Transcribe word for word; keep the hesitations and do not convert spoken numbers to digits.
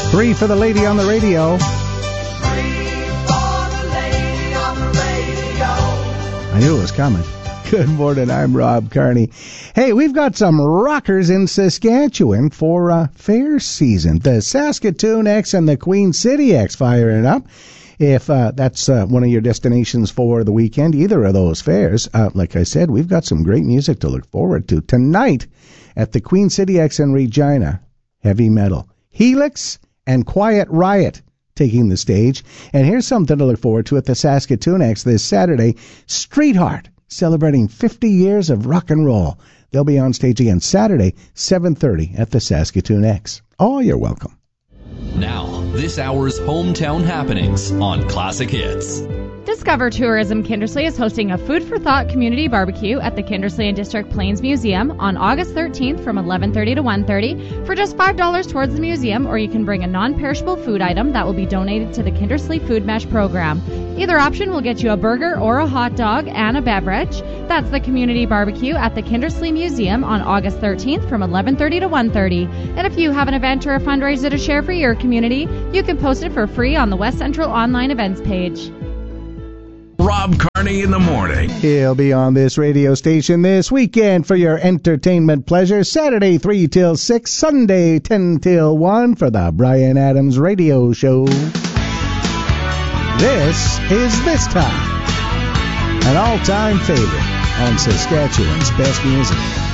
Three for the lady on the radio. I knew it was coming. Good morning, I'm Rob Carney. Hey, we've got some rockers in Saskatchewan for uh, fair season. The Saskatoon X and the Queen City X firing up. If uh, that's uh, one of your destinations for the weekend, either of those fairs, uh, like I said, we've got some great music to look forward to. Tonight at the Queen City X in Regina, heavy metal. Helix and Quiet Riot taking the stage. And here's something to look forward to at the Saskatoon X this Saturday. Streetheart, celebrating fifty years of rock and roll. They'll be on stage again Saturday, seven thirty at the Saskatoon X. Oh, you're welcome. Now, this hour's hometown happenings on Classic Hits. Discover Tourism Kindersley is hosting a Food for Thought community barbecue at the Kindersley and District Plains Museum on August thirteenth from eleven thirty to one thirty for just five dollars towards the museum, or you can bring a non-perishable food item that will be donated to the Kindersley Food Mesh program. Either option will get you a burger or a hot dog and a beverage. That's the community barbecue at the Kindersley Museum on August thirteenth from eleven thirty to one thirty. And if you have an event or a fundraiser to share for your community, you can post it for free on the West Central online events page. Rob Carney in the morning. He'll be on this radio station this weekend for your entertainment pleasure. Saturday three till six, Sunday ten till one for the Bryan Adams Radio Show. This is This Time, an all-time favorite on Saskatchewan's best music.